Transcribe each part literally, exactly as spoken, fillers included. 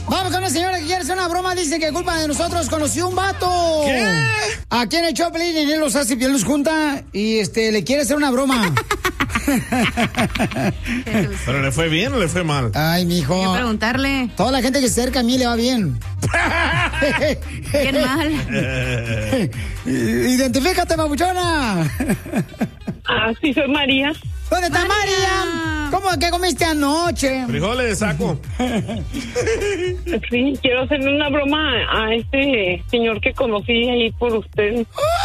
Vamos con una señora que quiere hacer una broma. Dice que culpa de nosotros conoció un vato. ¿Qué? Aquí en el Choplin, y él los hace, y él los junta y este, le quiere hacer una broma. ¿Pero le fue bien o le fue mal? Ay, mijo. Hay que preguntarle. Toda la gente que se acerca a mí le va bien. Qué mal. Identifícate, papuchona. Ah, sí, soy María. ¿Dónde está María? María? ¿Cómo que comiste anoche? Frijoles de saco. Sí, quiero hacerle una broma a este señor que conocí ahí por usted.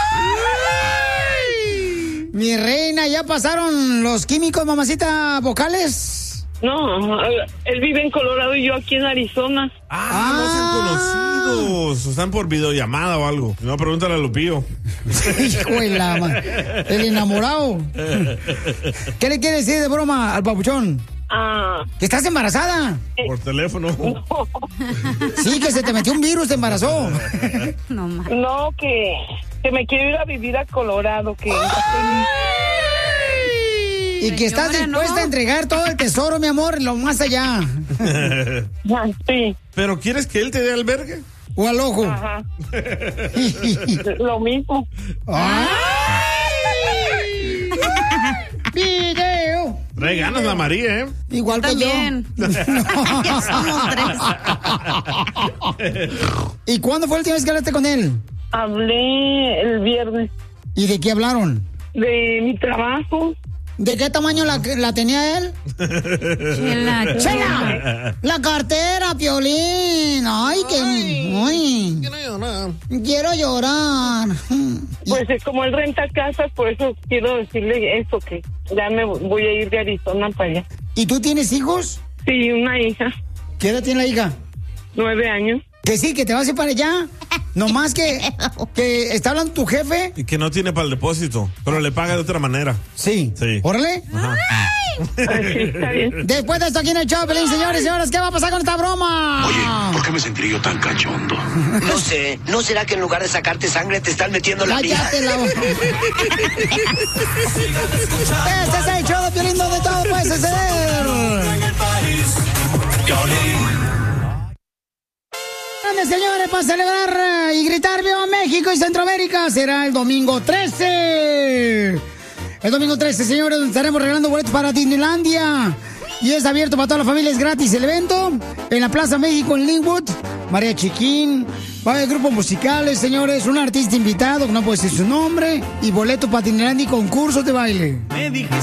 Mi reina, ¿ya pasaron los químicos, mamacita, vocales? No, él vive en Colorado y yo aquí en Arizona. Ah, ah. No se han conocido. Están por videollamada o algo. No, pregúntale a Lupillo. Hijo de la ma... El enamorado. ¿Qué le quiere decir de broma al papuchón? Ah. ¿Que estás embarazada? Por teléfono. No. Sí, que se te metió un virus, te embarazó. No, no que, que me quiero ir a vivir a Colorado. Que y que estás dispuesta, ¿no?, a entregar todo el tesoro, mi amor, lo más allá. Sí. ¿Pero quieres que él te dé albergue? ¿O al ojo? Ajá. Lo mismo. ¡Ay! ¡Video! Trae ganas la María, ¿eh? Igual que también. Yo. Ya somos tres. ¿Y cuándo fue la última vez que hablaste con él? Hablé el viernes. ¿Y de qué hablaron? De mi trabajo. ¿De qué tamaño la, la tenía él? Chela, ¡Chela! La cartera, Piolín. Ay, que... Ay, quiero llorar. Quiero llorar. Pues es como él renta casas, por eso quiero decirle eso, que ya me voy a ir de Arizona para allá. ¿Y tú tienes hijos? Sí, una hija. ¿Qué edad tiene la hija? Nueve años. Que sí, que te vas a ir para allá. Nomás que, que está hablando tu jefe. Y que no tiene para el depósito, pero le paga de otra manera. Sí. Sí. Órale. Ajá. Ay, está bien. Después de esto aquí en el show, Pelín, señores y señoras, ¿qué va a pasar con esta broma? Oye, ¿por qué me sentiré yo tan cachondo? No sé, ¿no será que en lugar de sacarte sangre te están metiendo la mía? Cállate la boca. Este es el show de Piolín, donde todo puede suceder. Señores, para celebrar y gritar ¡Viva México y Centroamérica! Será el domingo trece. El domingo trece, señores, donde estaremos regalando boletos para Disneylandia. Y es abierto para toda la familia, es gratis el evento. En la Plaza México, en Linwood. María Chiquín. Va a haber grupos musicales, señores. Un artista invitado, que no puedo decir su nombre. Y boleto para Disneylandia y concursos de baile. Me dijiste